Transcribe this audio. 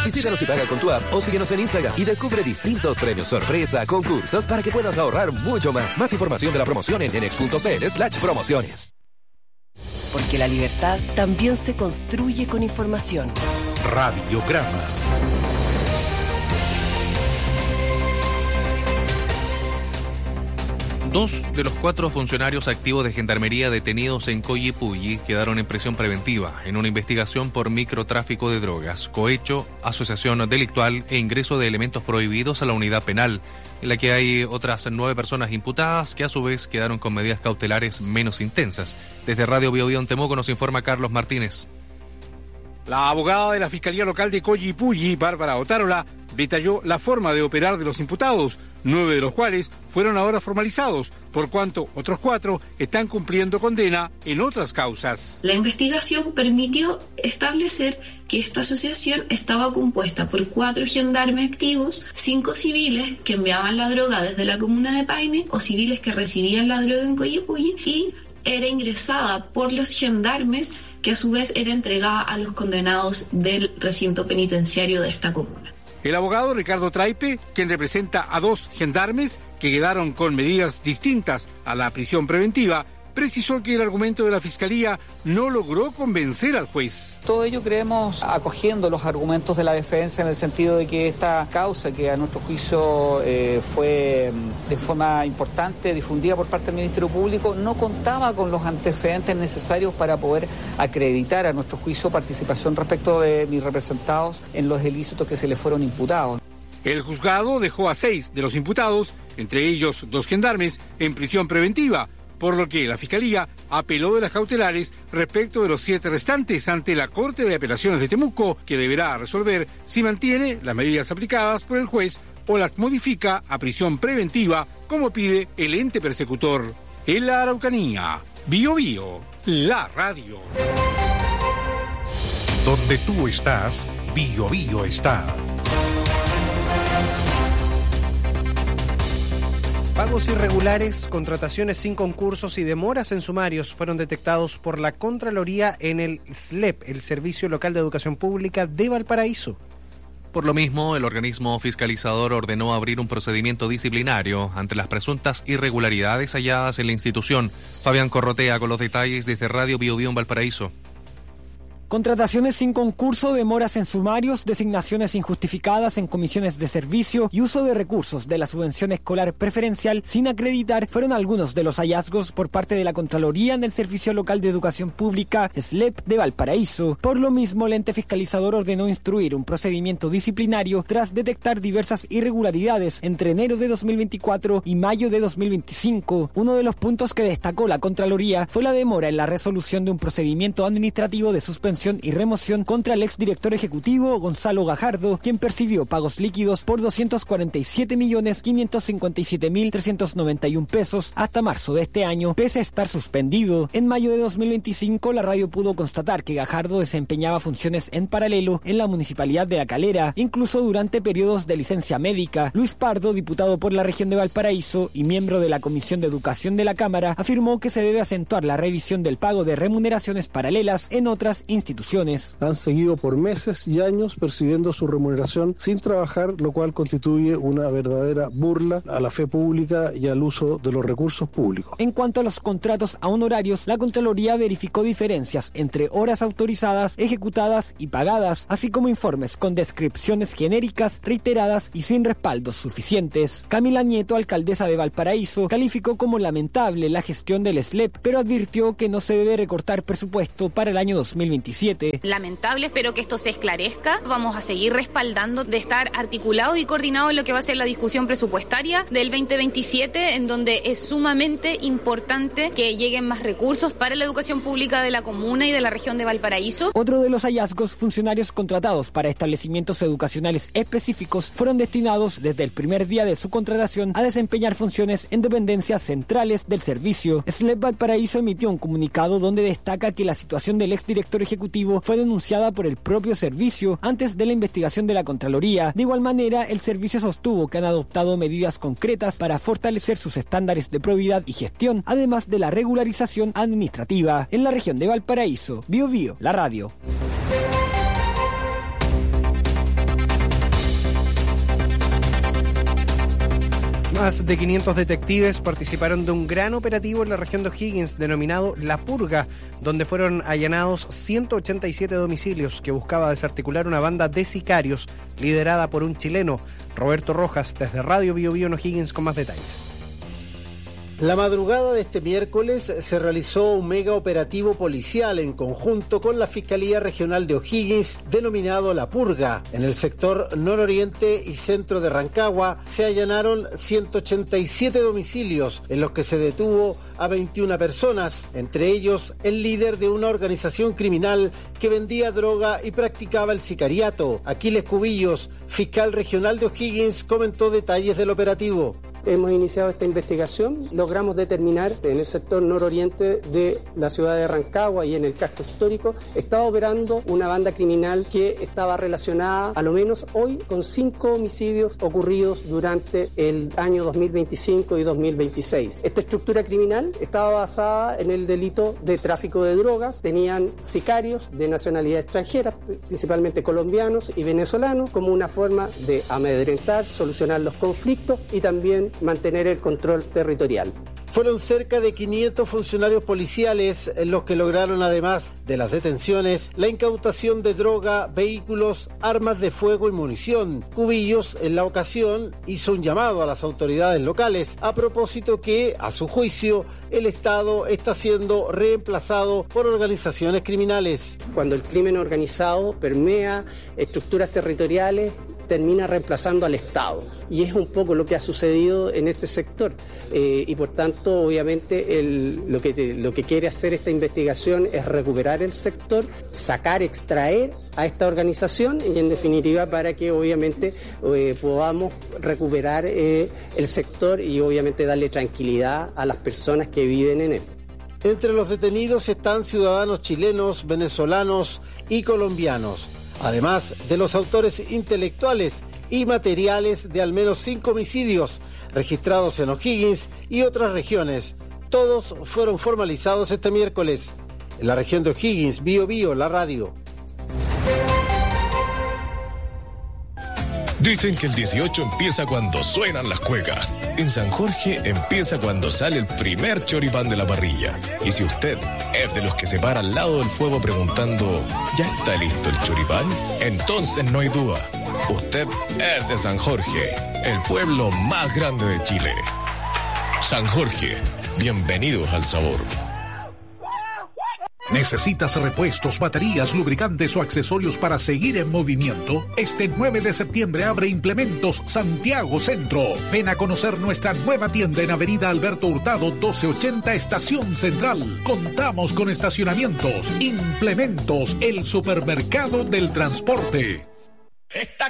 Visítanos y paga con tu app o síguenos en Instagram y descubre distintos premios sorpresa, concursos para que puedas ahorrar mucho más. Más información de la promoción en genex.cl/promociones. Porque la libertad también se construye con información. Radiograma. Dos de los 4 funcionarios activos de Gendarmería detenidos en Coyipulli quedaron en prisión preventiva en una investigación por microtráfico de drogas, cohecho, asociación delictual e ingreso de elementos prohibidos a la unidad penal, en la que hay otras 9 personas imputadas que a su vez quedaron con medidas cautelares menos intensas. Desde Radio Biobío en Temuco nos informa Carlos Martínez. La abogada de la Fiscalía Local de Coyipulli, Bárbara Otárola, detalló la forma de operar de los imputados, 9 de los cuales fueron ahora formalizados, por cuanto otros 4 están cumpliendo condena en otras causas. La investigación permitió establecer que esta asociación estaba compuesta por 4 gendarmes activos, 5 civiles que enviaban la droga desde la comuna de Paine o civiles que recibían la droga en Coyipulli, y era ingresada por los gendarmes que a su vez era entregada a los condenados del recinto penitenciario de esta comuna. El abogado Ricardo Traipe, quien representa a 2 gendarmes que quedaron con medidas distintas a la prisión preventiva, precisó que el argumento de la Fiscalía no logró convencer al juez. Todo ello creemos acogiendo los argumentos de la defensa en el sentido de que esta causa, que a nuestro juicio fue de forma importante difundida por parte del Ministerio Público, no contaba con los antecedentes necesarios para poder acreditar a nuestro juicio participación respecto de mis representados en los ilícitos que se les fueron imputados. El juzgado dejó a 6 de los imputados, entre ellos 2 gendarmes, en prisión preventiva, por lo que la Fiscalía apeló de las cautelares respecto de los 7 restantes ante la Corte de Apelaciones de Temuco, que deberá resolver si mantiene las medidas aplicadas por el juez o las modifica a prisión preventiva, como pide el ente persecutor. En la Araucanía, Biobío, la radio. Donde tú estás, Biobío está. Pagos irregulares, contrataciones sin concursos y demoras en sumarios fueron detectados por la Contraloría en el SLEP, el Servicio Local de Educación Pública de Valparaíso. Por lo mismo, el organismo fiscalizador ordenó abrir un procedimiento disciplinario ante las presuntas irregularidades halladas en la institución. Fabián Corrotea con los detalles desde Radio Biobío en Valparaíso. Contrataciones sin concurso, demoras en sumarios, designaciones injustificadas en comisiones de servicio y uso de recursos de la subvención escolar preferencial sin acreditar fueron algunos de los hallazgos por parte de la Contraloría en el Servicio Local de Educación Pública, SLEP, de Valparaíso. Por lo mismo, el ente fiscalizador ordenó instruir un procedimiento disciplinario tras detectar diversas irregularidades entre enero de 2024 y mayo de 2025. Uno de los puntos que destacó la Contraloría fue la demora en la resolución de un procedimiento administrativo de suspensión y remoción contra el exdirector ejecutivo Gonzalo Gajardo, quien percibió pagos líquidos por 247.557.391 pesos hasta marzo de este año, pese a estar suspendido. En mayo de 2025, la radio pudo constatar que Gajardo desempeñaba funciones en paralelo en la Municipalidad de La Calera, incluso durante periodos de licencia médica. Luis Pardo, diputado por la región de Valparaíso y miembro de la Comisión de Educación de la Cámara, afirmó que se debe acentuar la revisión del pago de remuneraciones paralelas en otras instituciones. Han seguido por meses y años percibiendo su remuneración sin trabajar, lo cual constituye una verdadera burla a la fe pública y al uso de los recursos públicos. En cuanto a los contratos a honorarios, la Contraloría verificó diferencias entre horas autorizadas, ejecutadas y pagadas, así como informes con descripciones genéricas, reiteradas y sin respaldos suficientes. Camila Nieto, alcaldesa de Valparaíso, calificó como lamentable la gestión del SLEP, pero advirtió que no se debe recortar presupuesto para el año 2027. Lamentable, espero que esto se esclarezca. Vamos a seguir respaldando de estar articulados y coordinados en lo que va a ser la discusión presupuestaria del 2027, en donde es sumamente importante que lleguen más recursos para la educación pública de la comuna y de la región de Valparaíso. Otro de los hallazgos, funcionarios contratados para establecimientos educacionales específicos fueron destinados desde el primer día de su contratación a desempeñar funciones en dependencias centrales del servicio. SLEP Valparaíso emitió un comunicado donde destaca que la situación del exdirector ejecutivo fue denunciada por el propio servicio antes de la investigación de la Contraloría. De igual manera, el servicio sostuvo que han adoptado medidas concretas para fortalecer sus estándares de probidad y gestión, además de la regularización administrativa. En la región de Valparaíso, Biobío, la radio. Más de 500 detectives participaron de un gran operativo en la región de O'Higgins denominado La Purga, donde fueron allanados 187 domicilios que buscaba desarticular una banda de sicarios liderada por un chileno, Roberto Rojas, desde Radio Bio Bio en O'Higgins con más detalles. La madrugada de este miércoles se realizó un mega operativo policial en conjunto con la Fiscalía Regional de O'Higgins, denominado La Purga. En el sector nororiente y centro de Rancagua se allanaron 187 domicilios en los que se detuvo a 21 personas, entre ellos el líder de una organización criminal que vendía droga y practicaba el sicariato. Aquiles Cubillos, fiscal regional de O'Higgins, comentó detalles del operativo. Hemos iniciado esta investigación, logramos determinar en el sector nororiente de la ciudad de Rancagua y en el casco histórico estaba operando una banda criminal que estaba relacionada a lo menos hoy con 5 homicidios ocurridos durante el año 2025 y 2026. Esta estructura criminal estaba basada en el delito de tráfico de drogas, tenían sicarios de nacionalidad extranjera, principalmente colombianos y venezolanos, como una forma de amedrentar, solucionar los conflictos y también mantener el control territorial. Fueron cerca de 500 funcionarios policiales los que lograron, además de las detenciones, la incautación de droga, vehículos, armas de fuego y munición. Cubillos, en la ocasión, hizo un llamado a las autoridades locales a propósito que, a su juicio, el Estado está siendo reemplazado por organizaciones criminales. Cuando el crimen organizado permea estructuras territoriales, termina reemplazando al Estado. Y es un poco lo que ha sucedido en este sector. Y por tanto, obviamente, lo que quiere hacer esta investigación es recuperar el sector, extraer a esta organización y, en definitiva, para que obviamente podamos recuperar el sector y obviamente darle tranquilidad a las personas que viven en él. Entre los detenidos están ciudadanos chilenos, venezolanos y colombianos, además de los autores intelectuales y materiales de al menos 5 homicidios registrados en O'Higgins y otras regiones. Todos fueron formalizados este miércoles. En la región de O'Higgins, Bio Bio, la radio. Dicen que el 18 empieza cuando suenan las cuecas. En San Jorge empieza cuando sale el primer choripán de la parrilla. Y si usted es de los que se para al lado del fuego preguntando ¿ya está listo el choripán? Entonces no hay duda. Usted es de San Jorge, el pueblo más grande de Chile. San Jorge, bienvenidos al sabor. ¿Necesitas repuestos, baterías, lubricantes o accesorios para seguir en movimiento? Este 9 de septiembre abre Implementos Santiago Centro. Ven a conocer nuestra nueva tienda en Avenida Alberto Hurtado 1280 Estación Central. Contamos con estacionamientos. Implementos, el supermercado del transporte.